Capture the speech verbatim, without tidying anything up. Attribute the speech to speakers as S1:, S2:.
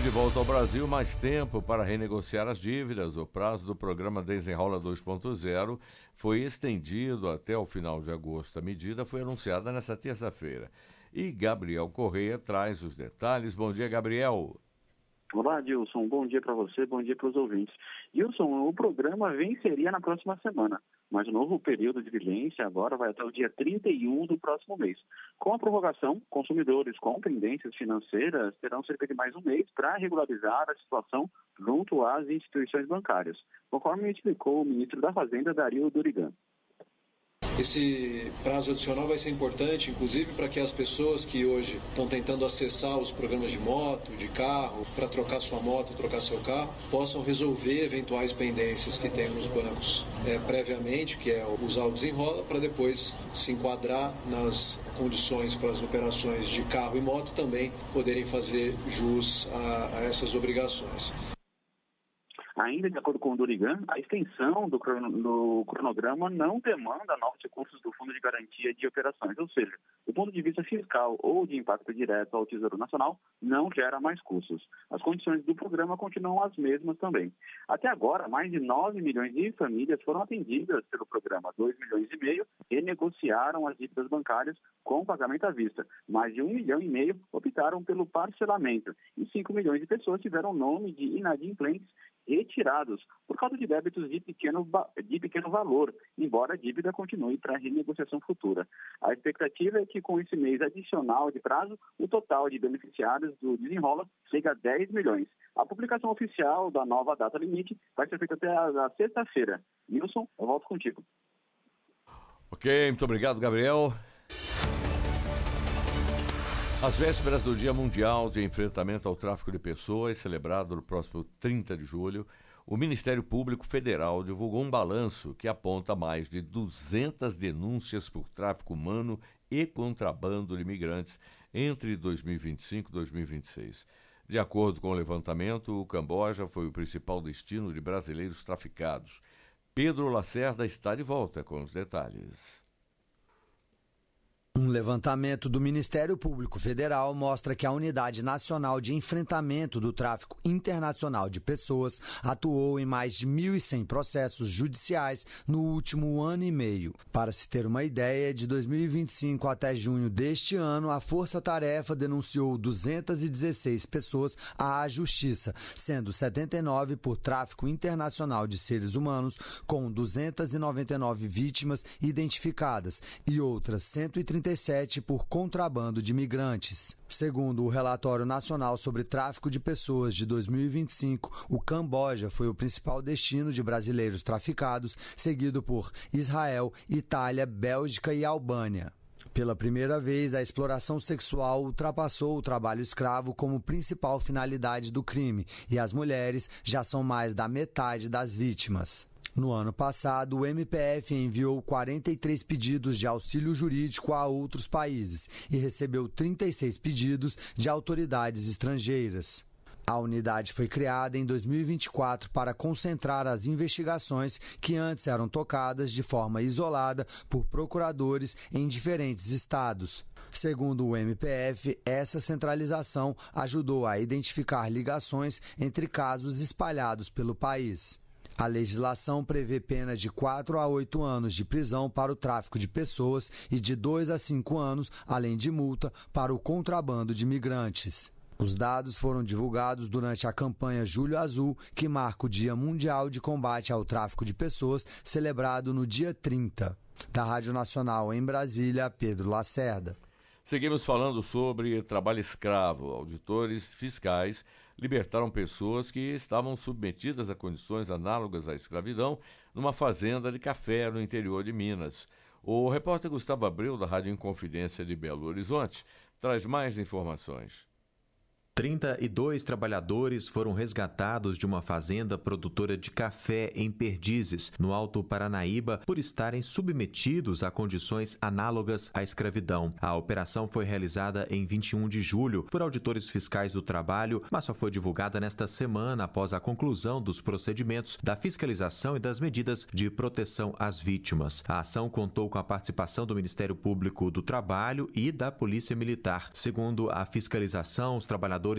S1: de volta ao Brasil, mais tempo para renegociar as dívidas. O prazo do programa Desenrola dois ponto zero foi estendido até o final de agosto. A medida foi anunciada nesta terça-feira. E Gabriel Correia traz os detalhes. Bom dia, Gabriel.
S2: Olá, Dilson. Bom dia para você, bom dia para os ouvintes. Dilson, o programa venceria na próxima semana, mas o novo período de vigência agora vai até o dia trinta e um do próximo mês. Com a prorrogação, consumidores com pendências financeiras terão cerca de mais um mês para regularizar a situação junto às instituições bancárias, conforme explicou o ministro da Fazenda, Dario Durigan.
S3: Esse prazo adicional vai ser importante, inclusive, para que as pessoas que hoje estão tentando acessar os programas de moto, de carro, para trocar sua moto, trocar seu carro, possam resolver eventuais pendências que tem nos bancos é, previamente, que é usar o desenrola, para depois se enquadrar nas condições para as operações de carro e moto também poderem fazer jus a, a essas obrigações.
S2: Ainda de acordo com o Durigan, a extensão do, crono, do cronograma não demanda novos recursos do Fundo de Garantia de Operações, ou seja, do ponto de vista fiscal ou de impacto direto ao Tesouro Nacional, não gera mais custos. As condições do programa continuam as mesmas também. Até agora, mais de nove milhões de famílias foram atendidas pelo programa. dois milhões e meio renegociaram as dívidas bancárias com pagamento à vista. Mais de um milhão e meio optaram pelo parcelamento e cinco milhões de pessoas tiveram nome de inadimplentes retirados por causa de débitos de pequeno, de pequeno valor, embora a dívida continue para renegociação futura. A expectativa é que com esse mês adicional de prazo, o total de beneficiários do Desenrola chega a dez milhões. A publicação oficial da nova data limite vai ser feita até a, a sexta-feira. Nilson, eu volto contigo.
S1: Ok, muito obrigado, Gabriel. Às vésperas do Dia Mundial de Enfrentamento ao Tráfico de Pessoas, celebrado no próximo trinta de julho, o Ministério Público Federal divulgou um balanço que aponta mais de duzentas denúncias por tráfico humano e contrabando de imigrantes entre dois mil e vinte e cinco e dois mil e vinte e seis. De acordo com o levantamento, o Camboja foi o principal destino de brasileiros traficados. Pedro Lacerda está de volta com os detalhes.
S4: Um levantamento do Ministério Público Federal mostra que a Unidade Nacional de Enfrentamento do Tráfico Internacional de Pessoas atuou em mais de mil e cem processos judiciais no último ano e meio. Para se ter uma ideia, de dois mil e vinte e cinco até junho deste ano, a Força Tarefa denunciou duzentas e dezesseis pessoas à Justiça, sendo setenta e nove por tráfico internacional de seres humanos, com duzentas e noventa e nove vítimas identificadas e outras cento e trinta e sete por contrabando de imigrantes. Segundo o Relatório Nacional sobre Tráfico de Pessoas de dois mil e vinte e cinco, o Camboja foi o principal destino de brasileiros traficados, seguido por Israel, Itália, Bélgica e Albânia. Pela primeira vez, a exploração sexual ultrapassou o trabalho escravo como principal finalidade do crime, e as mulheres já são mais da metade das vítimas. No ano passado, o M P F enviou quarenta e três pedidos de auxílio jurídico a outros países e recebeu trinta e seis pedidos de autoridades estrangeiras. A unidade foi criada em dois mil e vinte e quatro para concentrar as investigações que antes eram tocadas de forma isolada por procuradores em diferentes estados. Segundo o M P F, essa centralização ajudou a identificar ligações entre casos espalhados pelo país. A legislação prevê pena de quatro a oito anos de prisão para o tráfico de pessoas e de dois a cinco anos, além de multa, para o contrabando de imigrantes. Os dados foram divulgados durante a campanha Julho Azul, que marca o Dia Mundial de Combate ao Tráfico de Pessoas, celebrado no dia trinta. Da Rádio Nacional em Brasília, Pedro Lacerda.
S1: Seguimos falando sobre trabalho escravo. Auditores fiscais libertaram pessoas que estavam submetidas a condições análogas à escravidão numa fazenda de café no interior de Minas. O repórter Gustavo Abreu, da Rádio Inconfidência de Belo Horizonte, traz mais informações.
S5: trinta e dois trabalhadores foram resgatados de uma fazenda produtora de café em Perdizes, no Alto Paranaíba, por estarem submetidos a condições análogas à escravidão. A operação foi realizada em vinte e um de julho por auditores fiscais do trabalho, mas só foi divulgada nesta semana após a conclusão dos procedimentos da fiscalização e das medidas de proteção às vítimas. A ação contou com a participação do Ministério Público do Trabalho e da Polícia Militar. Segundo a fiscalização, os trabalhadores